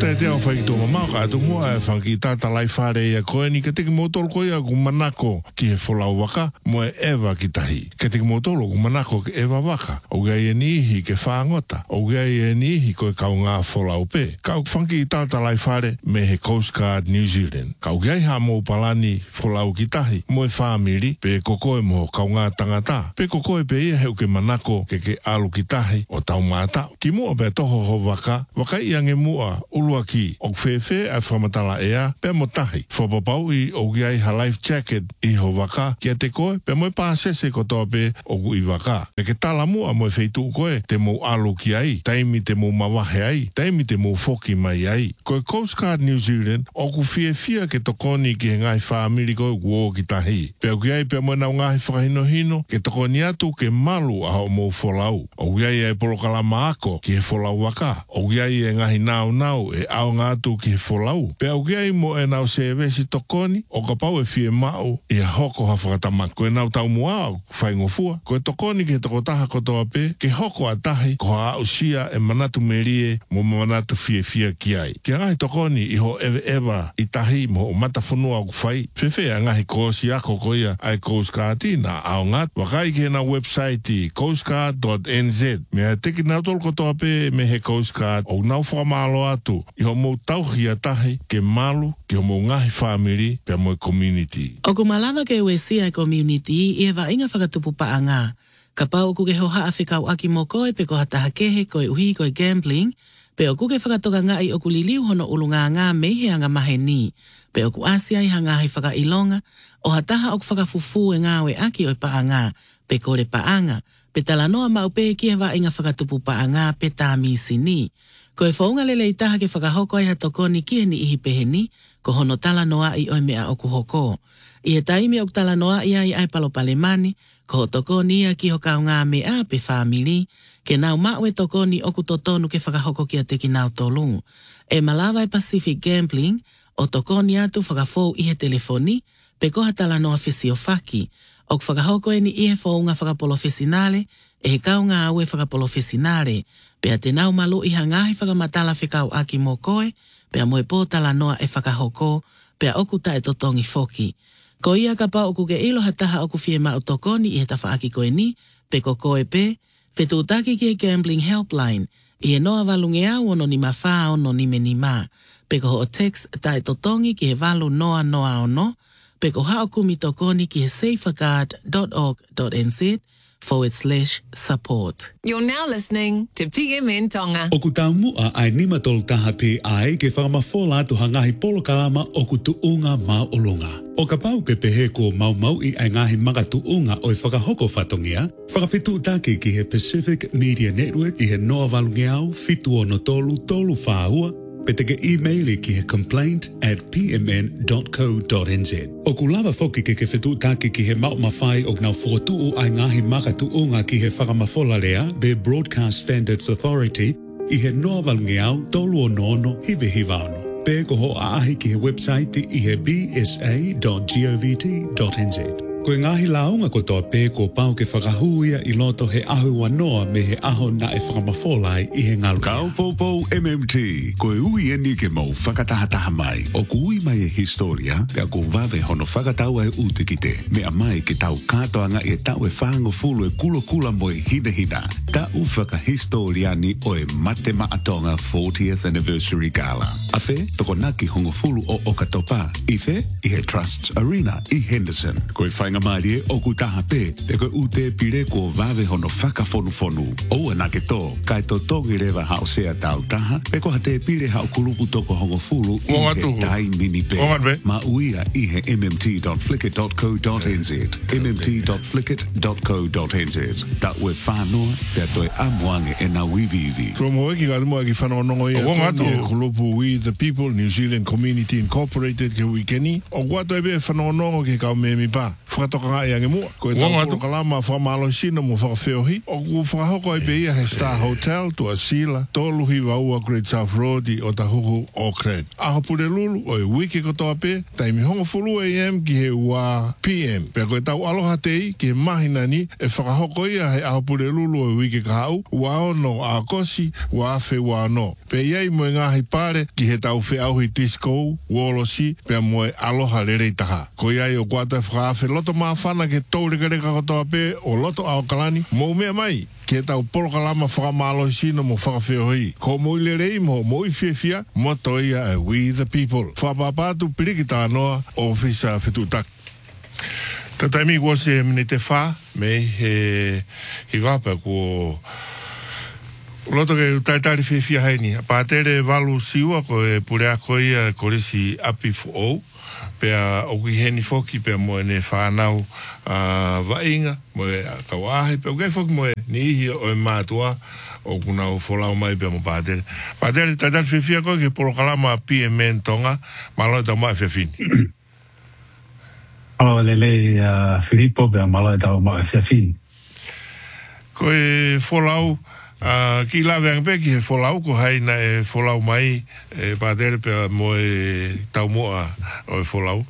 te au whai tō mamau ka atu mua e whanki tāta lai whare ia koe ni ka teki motolo koe a ku manako ki he wholau waka mo e ewa ki tahi. Ka teki motolo ku manako ki ewa waka. O gai e nihi ke whaangota. O gai e nihi koe kau ngā wholau pe. Kau whanki tāta lai whare me he Coast Guard New Zealand. Kau gai ha mō palani wholau ki tahi mo e whamiri pe kokoe mo kau ngā tangata. Pe kokoe pe ia heu ke manako ke alu ki tahi o tau mātau. Ki mua pe toho ho waka i ange mua ulua ki o whewhe a whamatala ea pe mo tahi. Whapapau i o giai ha life jacket i ho waka ki a te koe pe mo e pāsese ko toa pe o gu i waka. Me ke tala mua mo e wheitu koe te mo alu ki ai, taimi te mo mawahe ai, taimi te mo foki mai ai. Koe Coast Guard New Zealand o ku whia ke tokoni ki he ngai whaamiri koe guo ki tahi. Pe o giai pe mo nau ngahi whakahino ke tokoni atu ke malu a ho mo wholau. O giai e polokalama ako ki he wholau waka. O giai e ngahi nau e au ngātu ki he wholau. Pe au giai mo e nau se vesi tokoni o ka pau e whie mau i a hoko ha whakatamak. Koe nau tau mua o whaingofua. Koe tokoni ke toko taha kotoa pe ke hoko a tahi ko ha usia e manatu merie mo manatu whie ki ai. Ke ngahi tokoni i ho ewa i tahi mo o matafunua o kuwhai. Whewhe a ngahi koosi ako koia ai Coast Guard na au ngat. Wakai ke na website i coastguard.nz. Mea teki nau tol kotoa pe me he Coast Guard o nau whamalo atu i ho mou tauhi a tahi ke malu ki ho mou ngahi whamiri pe mo community. O ku malawa ke uesia community i e wa inga whakatupu paanga. Ka pau ku ke hoha a whikau aki mo koe pe ko hataha kehe koe uhi koe gambling pe o ku ke whakatoka ngai o ku liliu hono ulunga ngā mehe anga mahe ni. Pe o ku asia i hanga hi whakailonga o hataha o ku whakafufu e ngāwe aki o i paanga pe kore paanga. Pe talanoa maupe ki e wa inga whakatupu paanga pe tā misi ni. Ko e whaunga lele i taha ke whakahoko ai hatokoni ki he ni ihi pehe ni, ko hono talanoa i oi mea o ku hoko. I he taimi o ku talanoa i ai palopale mani, ko ho tokoni ia ki ho kau ngā mea pe whamili, ke nau maue tokoni o ku totonu ke whakahoko ki a teki nau tolu. E malawa e Pacific Gambling, o tokoni atu whakafou i he telefoni, pe koha talanoa whisi o whaki, o ku whakahoko e ni i he whaunga whakapolo whesinale, e he kau ngā aue whakapolo whesinale, pea te nau malu i hangahi whakamatala whikau aki mō koe, pea moe pōtala noa e whakahoko, pea oku ta e totongi foki. Ko ia ka pā oku ke ilo hataha oku whie mau tokoni i he tawha aki koe ni, pe ko koe pe, pe tūtaki ki e gambling helpline, i he noa valunge au ono ni mawha ono ni meni mā, pe ko ho text ta e totongi ki he valu noa ono, pe ko hao kumi tokoni ki he safeguard.org.nz/support. You're now listening to PMN Tonga. O ku taumua ai nima tolu taha pe ai ke whakamafola atu hangahi polo kalama o ku tuunga mau olunga. O ka pau ke pehe ko mau i ai ngahi manga tuunga o i whakahoko whatongia, whakawhitu take ki he Pacific Media Network i he noa valungeau fitu ono tolu whaahua, pe teke e-maili ki he complaint@pmn.co.nz. O ku lava foki ke whetu take ki he mau mawhai o nau whotuu ai ngahi maka tuunga ki he whakamafola lea be Broadcast Standards Authority i he noa valungeau tolu o nono hiva ono. Pe ko ho aahi ki he website i he bsa.govt.nz. Koe ngahi launga ko toa pe ko pau ke whakahuia i loto he ahu wanoa me he aho na e whakamawholai i he ngalu. Kau Popo MMT, koe ui eni ke mau whakatahataha mai. O ku ui mai e historia, pia ko vave hono whakataua e ute ki te. Mea mai ke tau katoanga e tau e whango fulu e kula mo e hina. Tau whakahistoriani o e mate maatonga 40th Anniversary Gala. Afe, toko naki hongo fulu o Okatopa. Ife, i he Trusts Arena i Henderson. Koe whainga marie o ku taha pe, te koe ute pire ko vave hono whakafonu. O anake tō, kai tō tongi rewa hao sea tau taha, pe ko hate pire hao kulupu toko hongo fulu i he tai mini pe. Ma uia i he mmt.flickr.co.nz, mmt.flickr.co.nz. Ta ue whanoa, pia toi amuange e na wivivi. Kro mo eki kalimo eki whanau nongo ia kulupu We the People New Zealand Community Incorporated ke wikeni. O guato ebe whanau nongo ke kau me mi pa. Whakatoka ngā ia nge mua. Koe tau kalama whamalo sina mo whakawheohi. O ku whakahoko ebe ia he Star Hotel tu Asila. Tōluhi waua Great South Road i o tahuhu Auckland. Aho pure lulu o e wiki kotoa pe. Taimi hongo fulu AM ki he wā PM. Pea koe tau aloha tei ki he mahinani e whakahoko ia he aho pure lulu o e wiki kahau. Wā ono a kosi, wā fe wā no. Pe iai mo ngā hi pare ki he tau whi au hi disco, wolosi, pe mo aloha rere taha. Ko iai o kua te whakawhi loto maa whana ke tōreka katoa pe o loto ao kalani, mo mea mai. Ke tau polokalama whakamalo sino mo whakawhio hoi. Ko mo ile rei mo i whiawhia, mo toia we the people. Whapapatu piriki tā noa o whisa whitutak. Tataimi kua se mene te wha, me he wapa ko loto ke utaitari whiawhia haini. Pātere walu siua ko e purea koia ko resi api fuou. Pea o ki heni foki pea mo ne whanau wainga, mo e kawahe, pea o kai foki mo e nihi o e mātua o kuna o wholau mai pea mo pātere. Pātere taitari whiawhia koe ke polokalama PMN tonga, maloi tau mai whiawhini. Alo lele Filippo pea maloi tau mai whiawhini. Koe wholau, ki lawe angpe ki he wholau ko haina e wholau mai e pātere pea mo e tau moa o e wholau.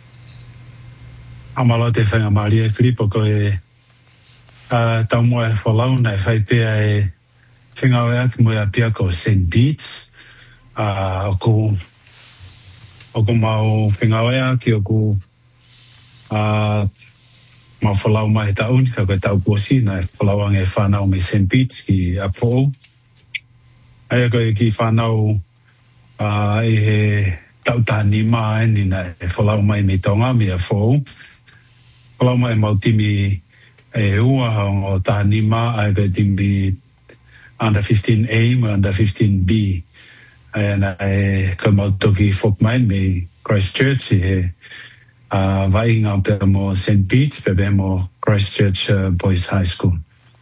Amalo te whainga maari e Filippo ko e tau moa e wholau na e whai pea e whinga oea ki moe a pia ko St. Beats o ko mau whinga oea ki o ko mau whalau mai ta un, ka koe tau kuosi, na whalau ange whanau me St. Beats ki Apfo. Aia koe ki whanau e he tau tahani maa ni na whalau mai me tonga me Apfo. Whalau mai mau timi e ua o tahani maa, aia koe timi under 15A me under 15B. Aia na koe mau toki whok mai me Christchurch i he wainga pe mo St. Beats pe mo Christchurch Boys High School.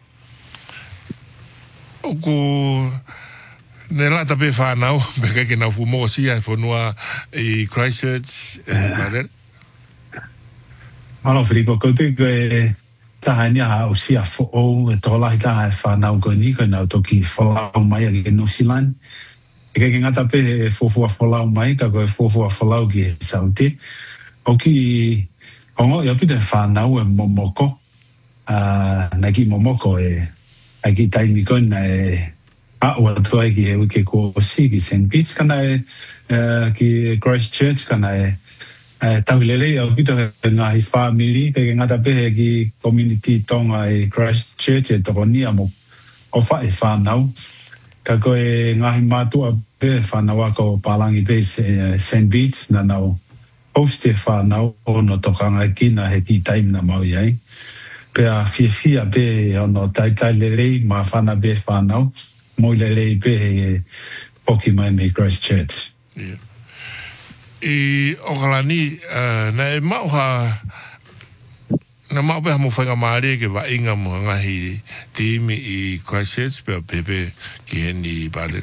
Oku ne lata pe whanau, pe kake nau fumosi ai whanua i Christchurch, kader? Malo Filippo, koutu koe tahani a o sia fo'o, e tolahi taha e whanau koe ni, koe nau toki whalau mai a ki New Zealand. E kake ngata pe e fofua whalau mai, ka koe fofua whalau ki e sauti. Oki ongo ia pita whanau e momoko, na ki momoko e ai ki taimi koe na e ua tua ki he uke ko si ki St. Beats kana e ki Christchurch kana e tauilele au pita ngahi family pe ngata pe ki community tonga e Christchurch e tokonia mo o whae whanau ka koe ngahi mātua pe whanau ako palangi pe St. Beats na nau hoste whanau o no tokanga kina he ki taim na mau iai. Pea fia pe o no taitai lelei ma whana pe whanau, moi lelei pe he poki mai me Christchurch. I okalani, na e mauha, na mau pe hamu whainga maare ke wainga mo ngahi teimi i Christchurch pea pepe ki heni i pātere.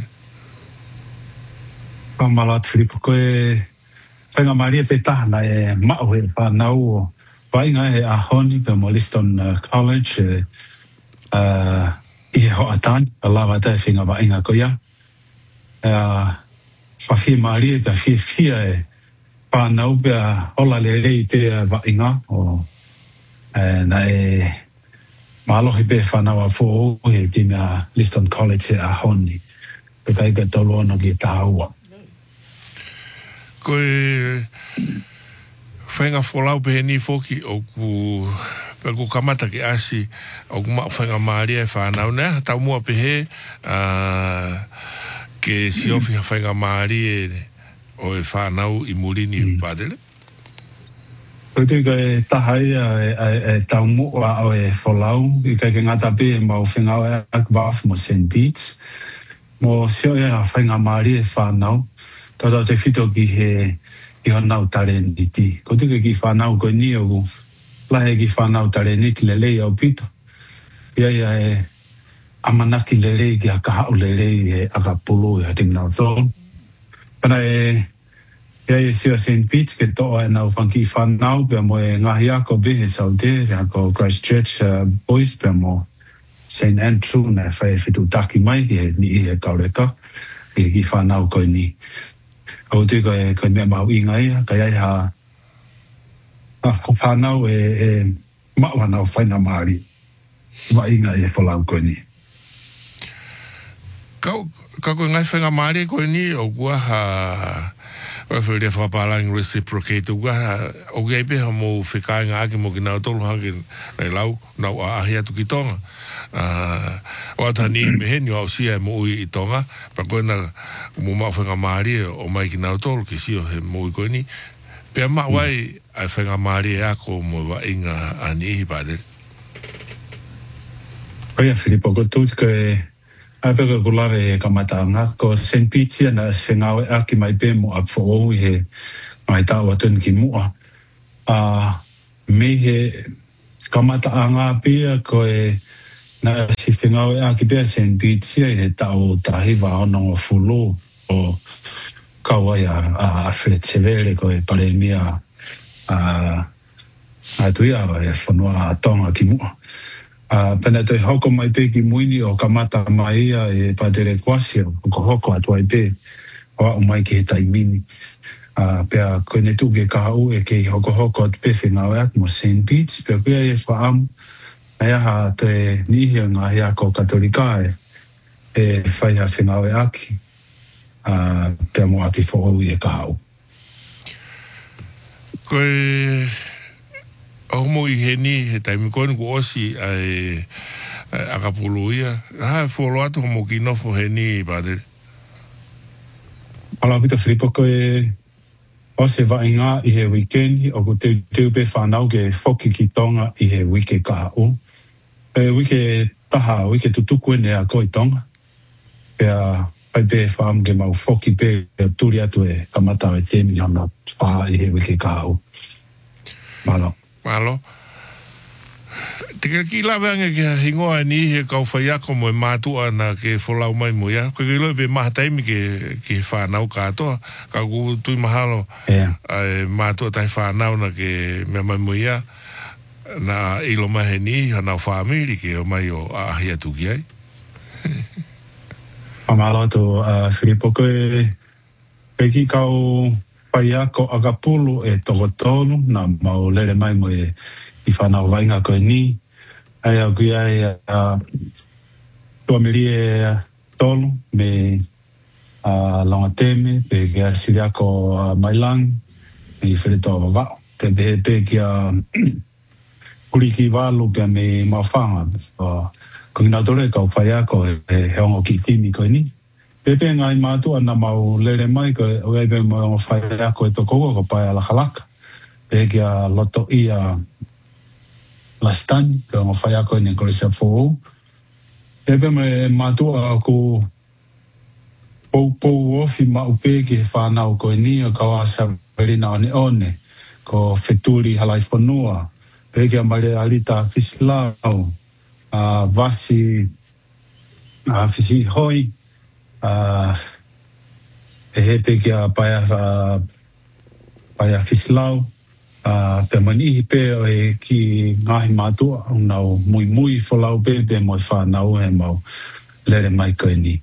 Malat Filippo koe whainga maria pe tahana e mau he whanau o wainga he ahoni pe mo Liston College i he hoatani, a lawa tai whinga wainga koia. Whawhi maria pe whia e whanau pe hola le rei te wainga o na e maalohi pe whanau a fō he tina Liston College e ahoni. Pe kai ka tolo ono ki tāua. Koe whainga wholau pe ni foki o ku kamata ki asi o ku maa whainga maari e whanau nea tau mua pe he ke siofi whainga maari o e whanau i murini i pādele. Koe tui koe tahai e tau mua o e wholau i kai ke ngata pe e mau whainga o e akwaaf mo St. Beats mo sio e a whainga maari e whanau tata te whito ki he honau tare niti. Ko tuke ki whanau koe ni o lahe ki whanau tare niti le lei au pito. Ia e amanaki le lei ki a kahau le lei e akapulu e hating nau tō. Pana ia e sio St. Beats ke toa e nau whanki whanau pia mo e ngahi ako behe sau te ako Christchurch Boys pia mo St. Andrew na whae whitu taki mai ki he ni i he kaureka ki whanau koe ni. O te koe mea mau ingai, ka iai whanau e mau hanau whainga maari. Wa ingai e whalau koe ni. Kau ka ko ngai whenga maari ko ni o kua ha whewhere whapalang reciprocate o gai peha mo whekai ngā ake mo ki nao tolu hangi nei lau nau a ahi atu ki tonga o atani me heni o sia mo ui i tonga pa koe na mo mau whenga maari o mai ki nao tolu ki sio he mo i koe ni pea ma wai ai whenga maari e ako mo wa inga ani ihi pādere Oia Filipo, ko tūti koe Aipeka kulare kamatanga ko St. Peter na sengawe aki mai pe mo ap fo he mai tawa tun ki mua. Me he kamatanga pe ko na si sengawe aki pe St. Peter he tau tahiva ono fulu o kawaya a fletsevele ko pale mia a tuia e fonua tonga ki mua. Pena te hoko mai pe ki muini o kamata mai e padere kwasi o hoko atu ai pe o mai ki he taimini. Pea koe tu ke kahau e ke hoko atu pe whengawe ak mo St. Pete's pea kuia e whaamu ai aha te nihia ngā hea ko katolika e whaiha whengawe aki pea mo aki whoau e kahau. Koe Omo i heni he taimi koni ku osi ai akapulu ia. Ha folo atu homo ki nofo heni padere. Ala pita Filipo koe ose wa inga i he weekendi o ku teu pe whanau ke foki ki tonga i he wike kaha o. Wike taha, wike tutuku ene a koe tonga. Pea pai pe whaam ke mau foki pe turi atu e kamata e temi hana wha i he wike kaha o. Malo. Malo. Te ki lawe ange ki hingoa ni he kau whaiako mo e mātua na ke wholau mai mo ia. Koe ki loe pe maha taimi ke whanau katoa. Ka ku tui mahalo mātua tai whanau na ke mea mai mo ia. Na ilo mahe ni hanau whamiri ke o mai o ahi atu ki ai. Amalo to Filipo koe ki kau Paia ko agapulu e tokotonu na mau lere mai mo e i whanau wainga koe ni. Ai au kui ai tuamiri e tolu me longa teme pe kia siriako mailang me i whirito wawao. Pe kia kuriki walu pe me mawhanga. Ko ngina tore kau paia ko e heongo ki timi koe ni. Pepe ngai mātua na mau lere mai ko o ebe mo whaia ko e toko ko pai ala halaka. Pe kia loto ia lastani ko o whaia ko ne korisa fōu. Pepe me mātua ko pou ofi maupe ki whanau ko e ni o kawasa verina one ko wheturi halai whanua. Pe kia maire alita kislau vasi fisi hoi. E he pe kia paia fislau, pe manihi pe o e ki ngahi mātua, nau mui wholau pe mo whanau he mau lere mai koe ni.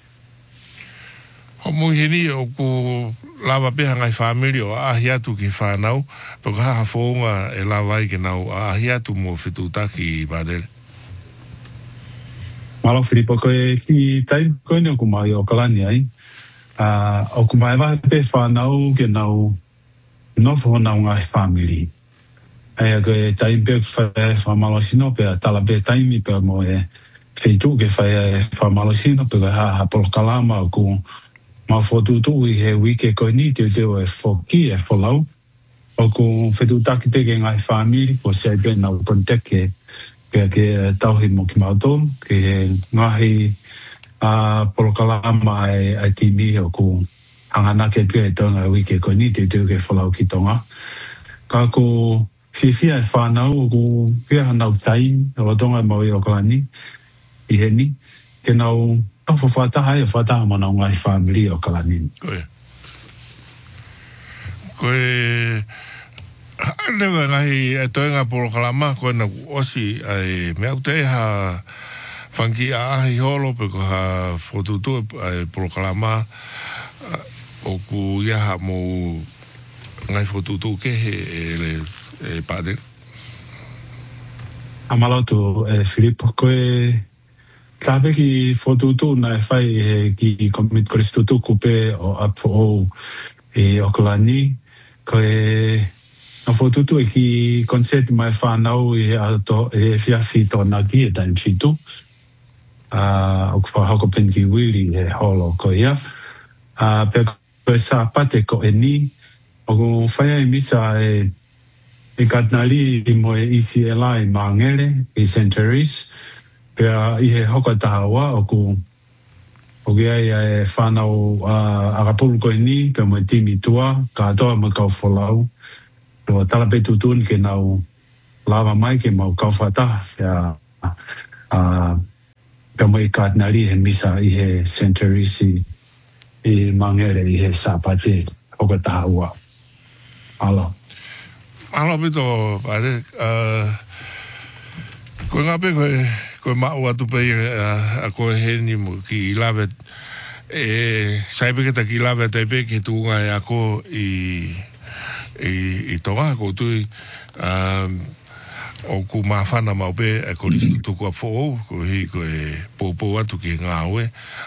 O mui heni o ku lawa peha ngai whamiri o ahi atu ki whanau, pe ka haha whoonga e lawa i ke nau ahi atu mo whitutaki i padere. Malo Filipo, koe ki tai koe ni o kumai o kalani ai. O kumai wahe pe whanau ke nau nofo nau ngai whamiri. Ai koe tai pe whamalo sino pe tala pe taimi pe mo e wheitu ke whamalo sino pe koe haha polokalama o ku mau whotutu i he wike koe ni te teo e whoki e wholau. O ku whetutaki pe ke ngai whamiri po sei pe nau konteke ke tauhi mo ki mautonu, ke ngahi polokalama ai timi o ku hangana ke pia e tonga wike ko ni te teo ke whalau ki tonga. Ka ko whiwhia e whanau o ku pia hanau tai o tonga maui o kalani i he ni, ke nau whawhataha e whataha mo nau ngai whamiri o kalani. Koe Newa ngahi e toenga polokalama koe na osi ai mea ute ha whanki a ahi holo pe ko ha whotutu ai polokalama o ku iaha mo ngai whotutu ke he e pādere. Amalotu Filipo koe Tabe ki fotutu na fai ki komit kristutu kupe o apo o e okolani ko na fotutu ki konset mai whanau ato fiafi tōna ki time fitu o kwa hoko penki wiri holo ko ia pe ko sa pate ko ni o ko fai misa katnali mo isi elai mangele centuries pea i hoko tahawa o gea whanau agapulu koe ni pea mo timi tua ka atoa mo kau wholau o talape tutun ke nau lava mai ke mau kau whata pea pea mo i katnali misa i centuries i mangere i sapate hoko tahawa alo pito pare ko ngape ko mau atu pe a ko heni mo ki lave saibe que ki lave te pe ki tu nga ya ko i toa ko tu o ku ma fana mau pe ko listu tu ko fo ko hi ko po atu ki nga we